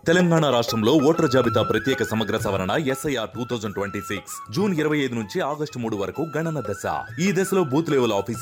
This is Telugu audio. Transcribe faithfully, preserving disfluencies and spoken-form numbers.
తెలంగాణ రాష్ట్రంలో ఓటర్ జాబితా ప్రత్యేక సమగ్ర సవరణ SIR two thousand twenty six June ఇరవై ఐదు నుంచి ఆగస్టు మూడు వరకు గణన దశ. ఈ దశలో బూత్ లెవెల్ ఆఫీసర్